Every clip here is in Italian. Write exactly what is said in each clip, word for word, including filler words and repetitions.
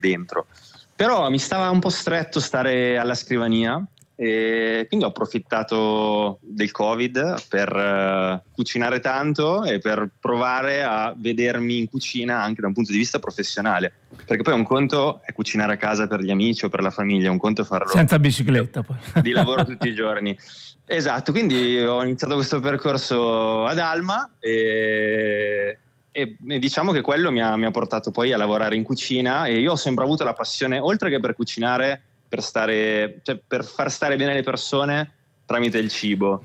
dentro. Però mi stava un po' stretto stare alla scrivania, e quindi ho approfittato del Covid per uh, cucinare tanto e per provare a vedermi in cucina anche da un punto di vista professionale, perché poi un conto è cucinare a casa per gli amici o per la famiglia, un conto è farlo senza bicicletta poi di lavoro tutti i giorni. Esatto, quindi ho iniziato questo percorso ad Alma e, e, e diciamo che quello mi ha, mi ha portato poi a lavorare in cucina, e io ho sempre avuto la passione, oltre che per cucinare, per stare, cioè per far stare bene le persone tramite il cibo,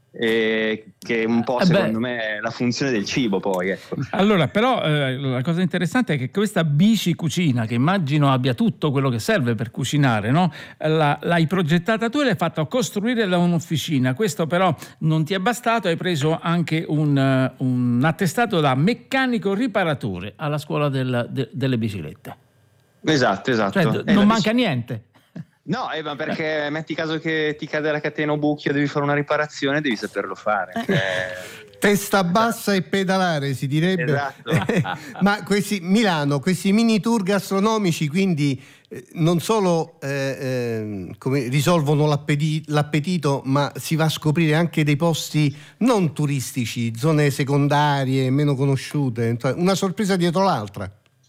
e che un po' Eh secondo beh. me è la funzione del cibo poi, ecco. Allora, però eh, la cosa interessante è che questa bicicucina, che immagino abbia tutto quello che serve per cucinare, no? La, l'hai progettata tu e l'hai fatta costruire da un'officina. Questo però non ti è bastato, hai preso anche un, un attestato da meccanico riparatore alla scuola del, de, delle biciclette. Esatto, esatto. Cioè, eh, non la manca bici... niente. No, eh, ma perché metti caso che ti cade la catena o buchio, devi fare una riparazione, devi saperlo fare. Eh... Testa bassa e pedalare, si direbbe. Esatto. Ma questi Milano, questi mini tour gastronomici, quindi eh, non solo eh, eh, come risolvono l'appeti- l'appetito, ma si va a scoprire anche dei posti non turistici, zone secondarie, meno conosciute, una sorpresa dietro l'altra.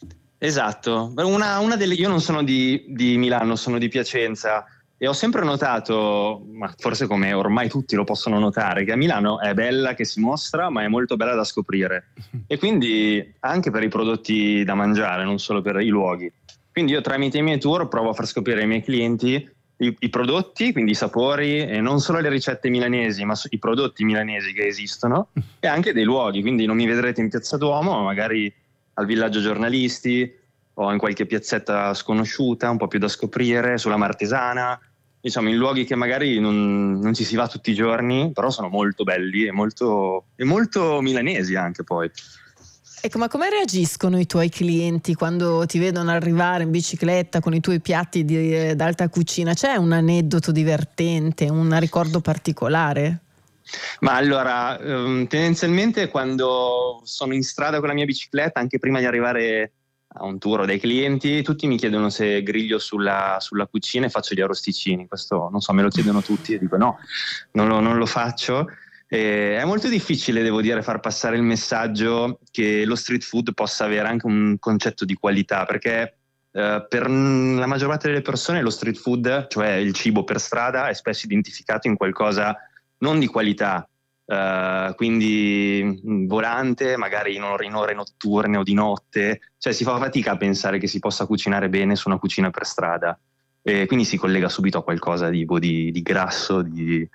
Esatto, una, una delle, io non sono di, di Milano, sono di Piacenza, e ho sempre notato, ma forse come ormai tutti lo possono notare, che a Milano è bella che si mostra, ma è molto bella da scoprire, e quindi anche per i prodotti da mangiare, non solo per i luoghi. Quindi io tramite i miei tour provo a far scoprire ai miei clienti i, i prodotti, quindi i sapori, e non solo le ricette milanesi, ma i prodotti milanesi che esistono, e anche dei luoghi. Quindi non mi vedrete in Piazza Duomo, ma magari al Villaggio Giornalisti o in qualche piazzetta sconosciuta, un po' più da scoprire, sulla Martesana, diciamo in luoghi che magari non, non ci si va tutti i giorni, però sono molto belli e molto, e molto milanesi anche poi. Ecco, ma come reagiscono i tuoi clienti quando ti vedono arrivare in bicicletta con i tuoi piatti di, d'alta cucina? C'è un aneddoto divertente, un ricordo particolare? Ma allora, ehm, tendenzialmente quando sono in strada con la mia bicicletta, anche prima di arrivare a un tour dai clienti, tutti mi chiedono se griglio sulla, sulla cucina e faccio gli arrosticini. Questo, non so, me lo chiedono tutti e dico no, non lo, non lo faccio. E è molto difficile, devo dire, far passare il messaggio che lo street food possa avere anche un concetto di qualità, perché eh, per la maggior parte delle persone lo street food, cioè il cibo per strada, è spesso identificato in qualcosa non di qualità, uh, quindi volante, magari in ore, in ore notturne o di notte, cioè si fa fatica a pensare che si possa cucinare bene su una cucina per strada, e quindi si collega subito a qualcosa di, di, di grasso, di,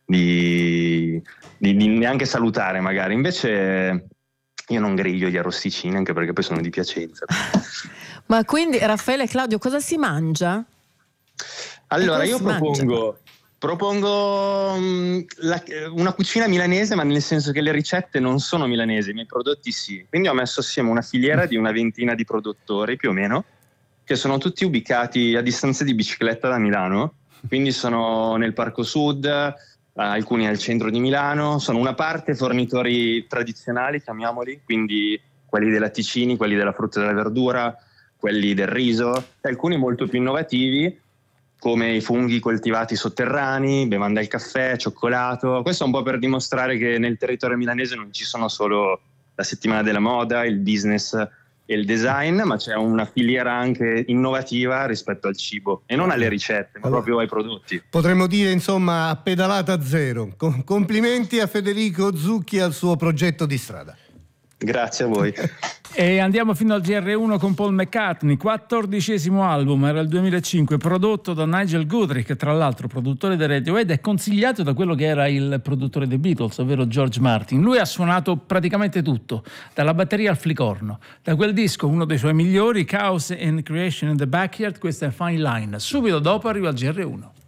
di, di, di neanche salutare magari. Invece io non griglio gli arrosticini, anche perché poi sono di Piacenza. Ma quindi Raffaele e Claudio, cosa si mangia? Allora io si propongo... mangia? Propongo um, la, una cucina milanese, ma nel senso che le ricette non sono milanesi, ma i prodotti sì. Quindi ho messo assieme una filiera di una ventina di produttori, più o meno, che sono tutti ubicati a distanza di bicicletta da Milano. Quindi sono nel Parco Sud, uh, alcuni al centro di Milano. Sono una parte fornitori tradizionali, chiamiamoli, quindi quelli dei latticini, quelli della frutta e della verdura, quelli del riso, e alcuni molto più innovativi, come i funghi coltivati sotterranei, bevande al caffè, cioccolato. Questo è un po' per dimostrare che nel territorio milanese non ci sono solo la settimana della moda, il business e il design, ma c'è una filiera anche innovativa rispetto al cibo, e non alle ricette, ma proprio ai prodotti. Potremmo dire, insomma, a pedalata zero. Com- complimenti a Federico Zucchi e al suo progetto di strada. Grazie a voi. E andiamo fino al G R uno con Paul McCartney, quattordicesimo album, era il duemilacinque, prodotto da Nigel Godrich, tra l'altro produttore dei Radiohead e consigliato da quello che era il produttore dei Beatles, ovvero George Martin. Lui ha suonato praticamente tutto, dalla batteria al flicorno. Da quel disco, uno dei suoi migliori, Chaos and Creation in the Backyard, questa è Fine Line. Subito dopo arriva il G R uno.